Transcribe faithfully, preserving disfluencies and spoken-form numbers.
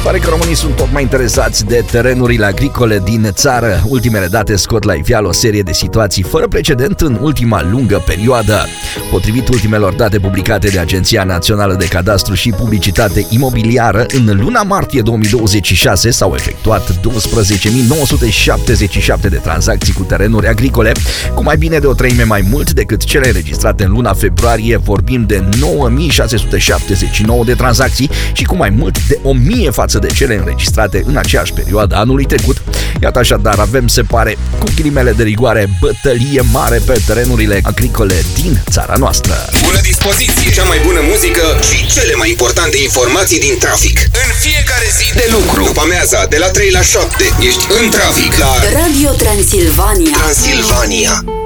pare că românii sunt tot mai interesați de terenurile agricole din țară. Ultimele date scot la iveală o serie de situații fără precedent în ultima lungă perioadă. Potrivit ultimelor date publicate de Agenția Națională de Cadastru și Publicitate Imobiliară, în luna martie două mii douăzeci și șase s-au efectuat douăsprezece mii nouă sute șaptezeci și șapte de tranzacții cu terenuri agricole, cu mai bine de o treime mai mult decât cele înregistrate în luna februarie. Vorbim de nouă mii șase sute șaptezeci și nouă de tranzacții și cu mai mult de o mie față de cele înregistrate în aceeași perioadă anului trecut. Iată, așadar, avem, se pare, cu ghilimele de rigoare, bătălie mare pe terenurile agricole din țara noastră. Bună dispoziție, cea mai bună muzică și cele mai importante informații din trafic. În fiecare zi de lucru, după amiaza, de la trei la șapte, ești în trafic la Radio Transilvania. Transilvania.